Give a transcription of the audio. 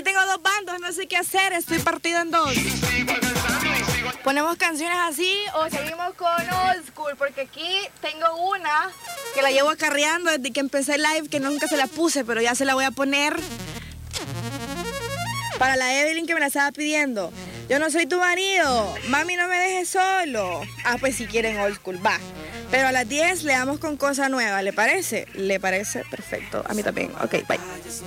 tengo dos bandos, no sé qué hacer, estoy partido en dos. ¿Ponemos canciones así o seguimos con old school? Porque aquí tengo una que la llevo acarreando desde que empecé el live, que nunca se la puse, pero ya se la voy a poner. Para la Evelyn que me la estaba pidiendo. Yo no soy tu marido, mami, no me dejes solo. Ah, pues si quieren old school, va. Pero a las 10 le damos con cosa nueva, ¿le parece? ¿Le parece? Perfecto, a mí también. Ok, bye.